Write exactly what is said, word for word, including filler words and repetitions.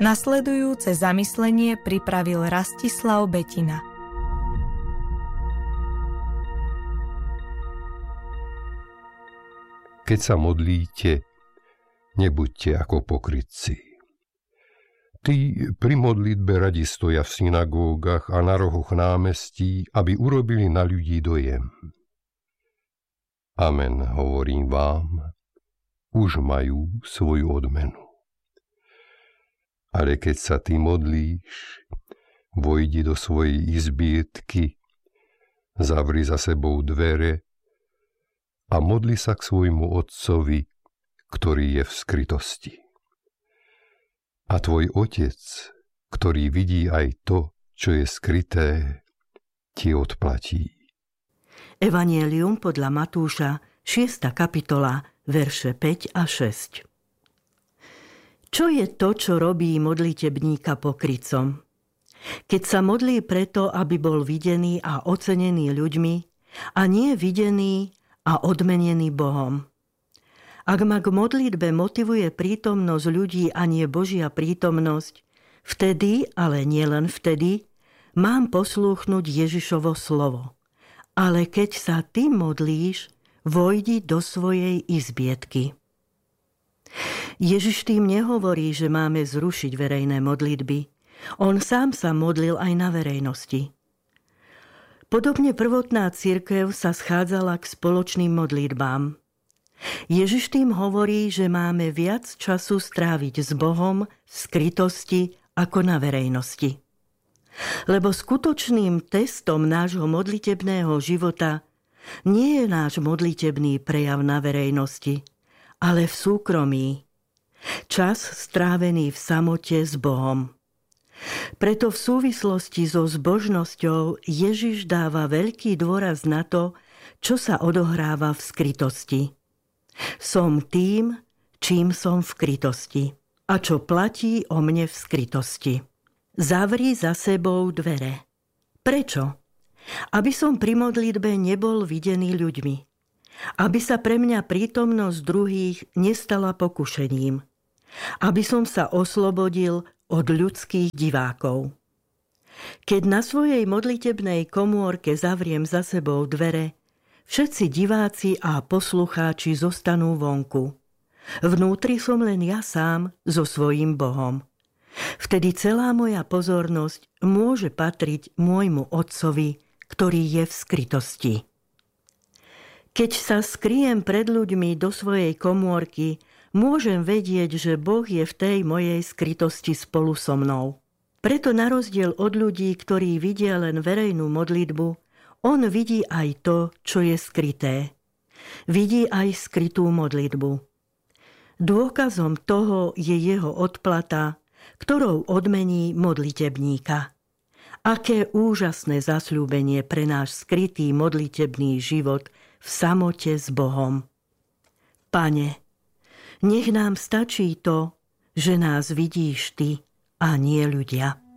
Nasledujúce zamyslenie pripravil Rastislav Betina. Keď sa modlíte, nebuďte ako pokrytci. Tí pri modlitbe radi stoja v synagógach a na rohoch námestí, aby urobili na ľudí dojem. Amen, hovorím vám, už majú svoju odmenu. Ale keď sa ty modlíš, vojdi do svojej izbietky, zavri za sebou dvere a modli sa k svojmu Otcovi, ktorý je v skrytosti. A tvoj Otec, ktorý vidí aj to, čo je skryté, ti odplatí. Evanjelium podľa Matúša, šiesta kapitola, verše päť a šesť. Čo je to, čo robí modlitebníka pokrytcom? Keď sa modlí preto, aby bol videný a ocenený ľuďmi, a nie videný a odmenený Bohom. Ak ma k modlitbe motivuje prítomnosť ľudí a nie Božia prítomnosť, vtedy, ale nielen vtedy, mám poslúchnuť Ježišovo slovo. Ale keď sa ty modlíš, vojdi do svojej izbietky. Ježiš tým nehovorí, že máme zrušiť verejné modlitby. On sám sa modlil aj na verejnosti. Podobne prvotná cirkev sa schádzala k spoločným modlitbám. Ježiš tým hovorí, že máme viac času stráviť s Bohom v skrytosti ako na verejnosti. Lebo skutočným testom nášho modlitebného života nie je náš modlitebný prejav na verejnosti, ale v súkromí. Čas strávený v samote s Bohom. Preto v súvislosti so zbožnosťou Ježiš dáva veľký dôraz na to, čo sa odohráva v skrytosti. Som tým, čím som v skrytosti a čo platí o mne v skrytosti. Zavri za sebou dvere. Prečo? Aby som pri modlitbe nebol videný ľuďmi. Aby sa pre mňa prítomnosť druhých nestala pokušením. Aby som sa oslobodil od ľudských divákov. Keď na svojej modlitebnej komórke zavriem za sebou dvere, všetci diváci a poslucháči zostanú vonku. Vnútri som len ja sám so svojím Bohom. Vtedy celá moja pozornosť môže patriť môjmu Otcovi, ktorý je v skrytosti. Keď sa skriem pred ľuďmi do svojej komórky, môžem vedieť, že Boh je v tej mojej skrytosti spolu so mnou. Preto na rozdiel od ľudí, ktorí vidia len verejnú modlitbu, on vidí aj to, čo je skryté. Vidí aj skrytú modlitbu. Dôkazom toho je jeho odplata, ktorou odmení modlitebníka. Aké úžasné zasľúbenie pre náš skrytý modlitebný život v samote s Bohom. Pane, nech nám stačí to, že nás vidíš ty a nie ľudia.